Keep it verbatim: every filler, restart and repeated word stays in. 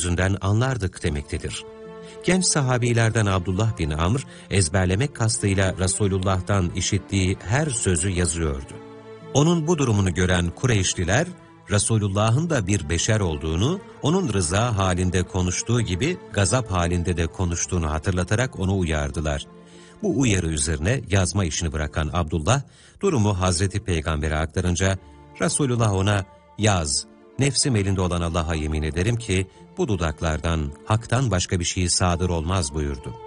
yüzünden anlardık demektedir. Genç sahabilerden Abdullah bin Amr, ezberlemek kastıyla Resulullah'tan işittiği her sözü yazıyordu. Onun bu durumunu gören Kureyşliler, Resulullah'ın da bir beşer olduğunu, onun rıza halinde konuştuğu gibi gazap halinde de konuştuğunu hatırlatarak onu uyardılar. Bu uyarı üzerine yazma işini bırakan Abdullah, durumu Hazreti Peygamber'e aktarınca, Resulullah ona, yaz, nefsim elinde olan Allah'a yemin ederim ki, bu dudaklardan, haktan başka bir şey sadır olmaz buyurdu.